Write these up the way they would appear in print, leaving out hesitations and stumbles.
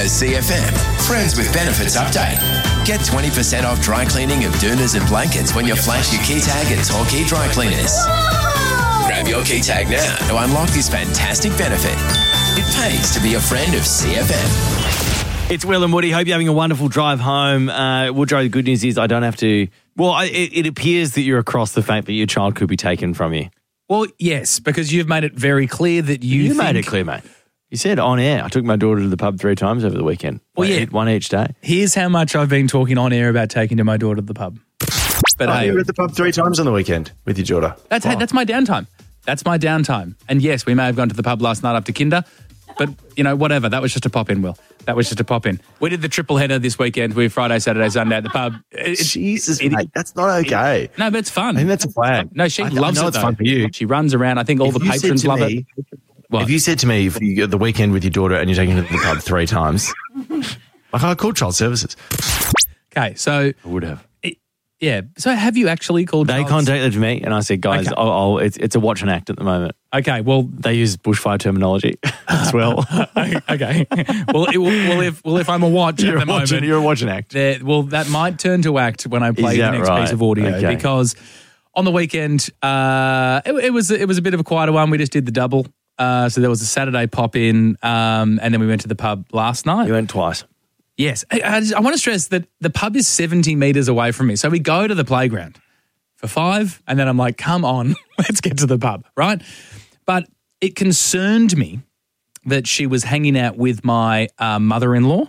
CFM, Friends with Benefits update. Get 20% off dry cleaning of doonas and blankets when you flash your key tag at Torquay Dry Cleaners. Whoa! Grab your key tag now to unlock this fantastic benefit. It pays to be a friend of CFM. It's Will and Woody. Hope you're having a wonderful drive home. Woodrow, the good news is I don't have to... Well, it appears that you're across the fact that your child could be taken from you. Well, yes, because you've made it very clear that you made it clear, mate. You said on air. I took my daughter to the pub 3 times over the weekend. Well, yeah. One each day. Here's how much I've been talking on air about taking to my daughter to the pub. But you were at the pub 3 times on the weekend with your daughter. That's my downtime. That's my downtime. And yes, we may have gone to the pub last night after Kinder, but, whatever. That was just a pop-in, Will. That was just a pop-in. We did the triple header this weekend. We Friday, Saturday, Sunday at the pub. Jesus, mate, that's not okay. No, but it's fun. I think that's a flag. No, she loves it, it's though. fun for you. She runs around. I think all the patrons love it. What? If you said to me, if you go the weekend with your daughter and you're taking her to the pub 3 times, I called child services. Okay, so... I would have. Yeah. So have you actually called... They contacted me and I said, guys, Okay. it's a watch and act at the moment. Okay, well... They use bushfire terminology as well. Okay. If I'm a watch at the moment... You're a watch and act. That might turn to act when I play the next piece of audio because on the weekend, it was a bit of a quieter one. We just did the double. So there was a Saturday pop-in and then we went to the pub last night. You went twice. Yes. I want to stress that the pub is 70 metres away from me. So we go to the playground for 5 and then I'm like, come on, let's get to the pub, right? But it concerned me that she was hanging out with my mother-in-law,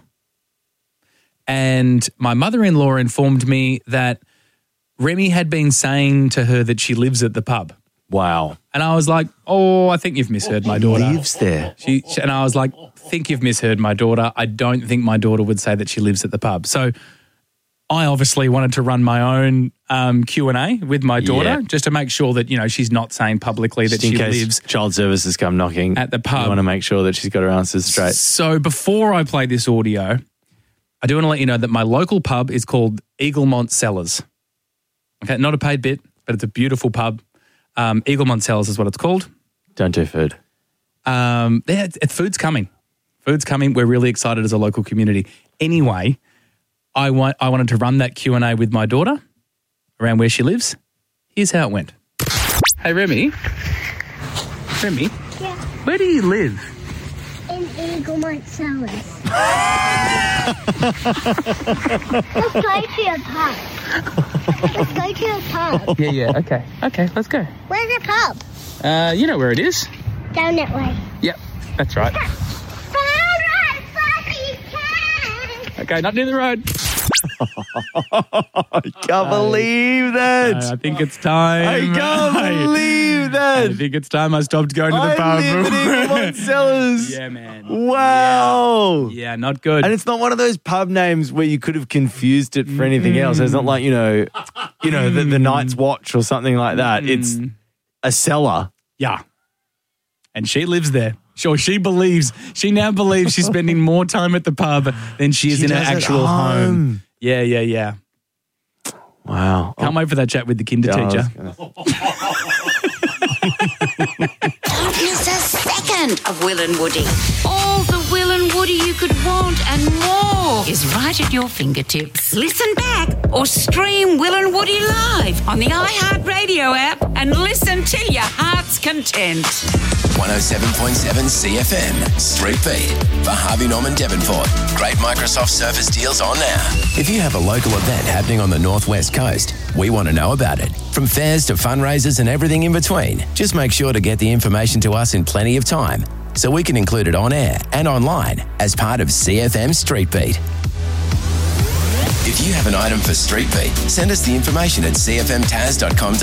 and my mother-in-law informed me that Remy had been saying to her that she lives at the pub. Wow. And I was like, I think you've misheard my daughter. She lives there. And I was like, think you've misheard my daughter. I don't think my daughter would say that she lives at the pub. So I obviously wanted to run my own Q&A with my daughter just to make sure that, she's not saying publicly that she lives. Child services come knocking at the pub. You want to make sure that she's got her answers straight. So before I play this audio, I do want to let you know that my local pub is called Eaglemont Cellars. Okay, not a paid bit, but it's a beautiful pub. Eaglemont Cellars is what it's called. Don't do food. Food's coming. Food's coming. We're really excited as a local community. Anyway, I wanted to run that Q&A with my daughter around where she lives. Here's how it went. Hey, Remy. Remy? Yeah. Where do you live? In Eaglemont Cellars. Let's go to a pub. Let's go to a pub. Yeah. Okay, let's go. Where's the pub? You know where it is. Down that way. Yep, that's right. Okay, not near the road. I can't believe that. I think it's time. I can't believe that. I think it's time I stopped going to the pub. I live in Eaglemont Cellars. Yeah, man. Wow. Yeah, not good. And it's not one of those pub names where you could have confused it for anything else. It's not like, the Night's Watch or something like that. It's a cellar. Yeah. And she lives there. Sure, she now believes she's spending more time at the pub than she is in her actual home. Yeah. Wow. Can't wait for that chat with the kinder teacher. Don't miss a second of Will and Woody. All the Will and Woody you could want and more is right at your fingertips. Listen back or stream Will and Woody live on the iHeartRadio app and listen to your heart's content. 107.7 CFM, Street Beat, for Harvey Norman Devonport. Great Microsoft Surface deals on now. If you have a local event happening on the Northwest Coast, we want to know about it. From fairs to fundraisers and everything in between, just make sure to get the information to us in plenty of time so we can include it on air and online as part of CFM Street Beat. If you have an item for Street Beat, send us the information at cfmtaz.com.